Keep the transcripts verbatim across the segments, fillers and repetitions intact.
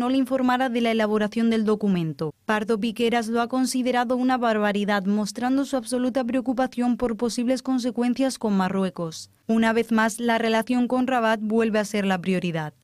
no le informara de la elaboración del documento. Pardo Piqueras lo ha considerado una barbaridad, mostrando su absoluta preocupación por posibles consecuencias con Marruecos. Una vez más, la relación con Rabat vuelve a ser la prioridad.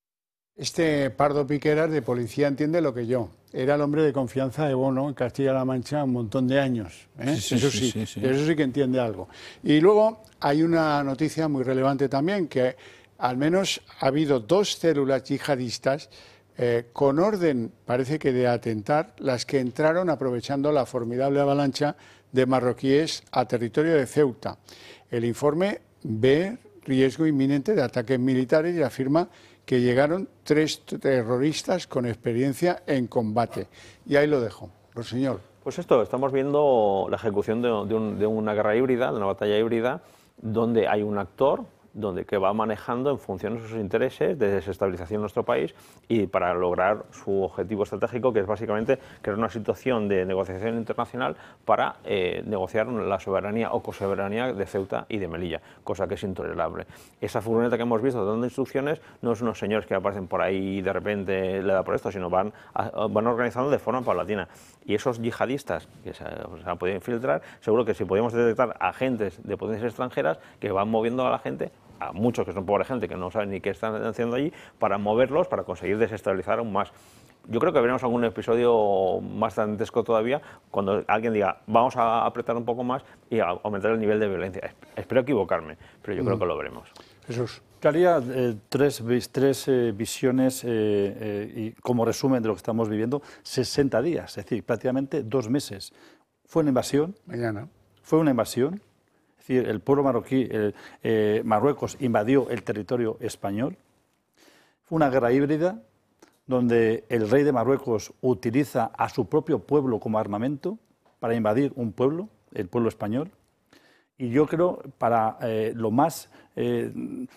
Este Pardo Piqueras de policía entiende lo que yo. Era el hombre de confianza de Bono en Castilla-La Mancha un montón de años. ¿eh? Sí, sí, eso sí, sí, sí, sí. eso sí que entiende algo. Y luego hay una noticia muy relevante también, que al menos ha habido dos células yihadistas eh, con orden, parece que de atentar, las que entraron aprovechando la formidable avalancha de marroquíes a territorio de Ceuta. El informe ve riesgo inminente de ataques militares y afirma que llegaron tres terroristas con experiencia en combate. Y ahí lo dejo. Rossinyol. Pues esto, estamos viendo la ejecución de, de, un, de una guerra híbrida, de una batalla híbrida, donde hay un actor donde, que va manejando en función de sus intereses de desestabilización de nuestro país y para lograr su objetivo estratégico, que es básicamente crear una situación de negociación internacional para eh, negociar la soberanía o cosoberanía de Ceuta y de Melilla, cosa que es intolerable. Esa furgoneta que hemos visto dando instrucciones no es unos señores que aparecen por ahí y de repente le da por esto, sino van, a, van organizando de forma paulatina. Y esos yihadistas que se, se han podido infiltrar, seguro que si podíamos detectar agentes de potencias extranjeras que van moviendo a la gente, a muchos que son pobre gente que no saben ni qué están haciendo allí, para moverlos, para conseguir desestabilizar aún más. Yo creo que veremos algún episodio más dantesco todavía cuando alguien diga vamos a apretar un poco más y a aumentar el nivel de violencia. Espero equivocarme, pero yo mm. creo que lo veremos. Jesús. Daría eh, tres, tres eh, visiones eh, eh, y como resumen de lo que estamos viviendo, sesenta días, es decir, prácticamente dos meses. Fue una invasión. Mañana. Fue una invasión. Es decir, el pueblo marroquí, el, eh, Marruecos invadió el territorio español. Fue una guerra híbrida donde el rey de Marruecos utiliza a su propio pueblo como armamento para invadir un pueblo, el pueblo español. Y yo creo, para eh, lo más eh,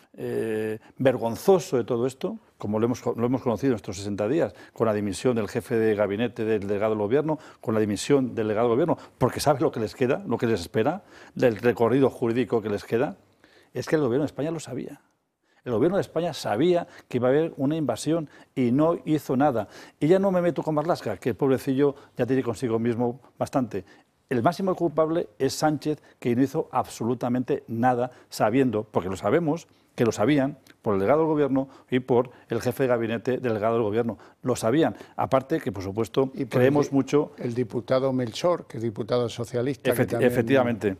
eh, vergonzoso de todo esto, como lo hemos, lo hemos conocido en estos sesenta días, con la dimisión del jefe de gabinete del delegado del gobierno, con la dimisión del delegado del gobierno, porque sabe lo que les queda, lo que les espera, del recorrido jurídico que les queda, es que el gobierno de España lo sabía. El gobierno de España sabía que iba a haber una invasión y no hizo nada. Y ya no me meto con Marlaska, que el pobrecillo ya tiene consigo mismo bastante. El máximo culpable es Sánchez, que no hizo absolutamente nada, sabiendo, porque lo sabemos, que lo sabían por el delegado del gobierno y por el jefe de gabinete del delegado del gobierno. Lo sabían. Aparte que, por supuesto, y por creemos el, mucho... El diputado Melchor, que es diputado socialista. Efecti que también... Efectivamente.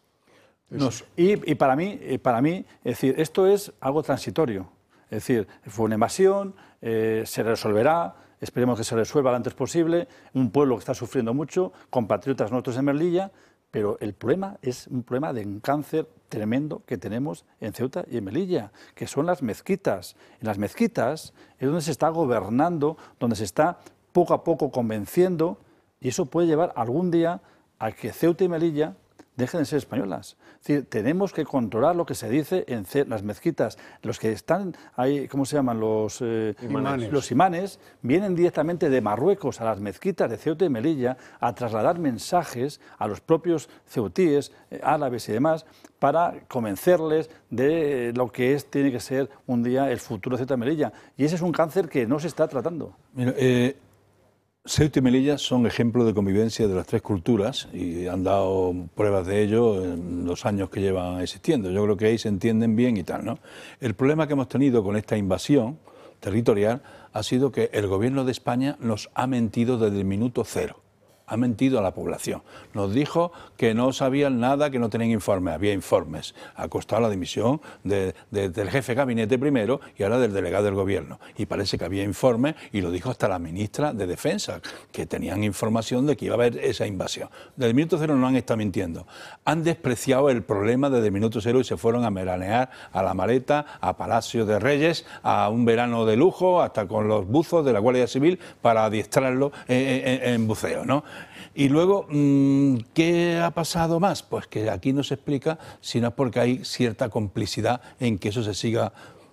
Nos, y, y para mí, y para mí, es decir, esto es algo transitorio. Es decir, fue una invasión, eh, se resolverá. Esperemos que se resuelva lo antes posible, un pueblo que está sufriendo mucho, compatriotas nuestros en Melilla, pero el problema es un problema de un cáncer tremendo que tenemos en Ceuta y en Melilla, que son las mezquitas. En las mezquitas es donde se está gobernando, donde se está poco a poco convenciendo, y eso puede llevar algún día a que Ceuta y Melilla dejen de ser españolas. Es decir, tenemos que controlar lo que se dice en las mezquitas. Los que están ahí, ¿cómo se llaman? Los, eh, imanes. los imanes vienen directamente de Marruecos a las mezquitas de Ceuta y Melilla a trasladar mensajes a los propios ceutíes, eh, árabes y demás, para convencerles de lo que es, tiene que ser un día el futuro de Ceuta y Melilla. Y ese es un cáncer que no se está tratando. Mira, eh... Ceuta y Melilla son ejemplos de convivencia de las tres culturas y han dado pruebas de ello en los años que llevan existiendo. Yo creo que ahí se entienden bien y tal, ¿no? El problema que hemos tenido con esta invasión territorial ha sido que el gobierno de España nos ha mentido desde el minuto cero. Ha mentido a la población. Nos dijo que no sabían nada, que no tenían informes. Había informes. Ha costado la dimisión de, de, del jefe de gabinete primero y ahora del delegado del gobierno. Y parece que había informes, y lo dijo hasta la ministra de Defensa, que tenían información de que iba a haber esa invasión. Desde el minuto cero no han estado mintiendo. Han despreciado el problema desde el minuto cero y se fueron a meranear a La Maleta, a Palacio de Reyes, a un verano de lujo, hasta con los buzos de la Guardia Civil para adiestrarlo en, en, en buceo, ¿no? Y luego, ¿qué ha pasado más? Pues que aquí no se explica, sino porque hay cierta complicidad en que eso se siga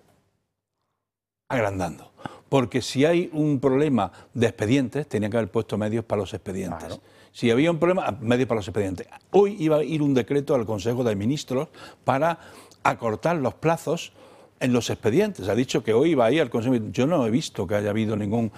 agrandando. Porque si hay un problema de expedientes, tenía que haber puesto medios para los expedientes. Claro. Si había un problema, medios para los expedientes. Hoy iba a ir un decreto al Consejo de Ministros para acortar los plazos en los expedientes. Ha dicho que hoy va a ir al Consejo. Yo no he visto que haya habido ningún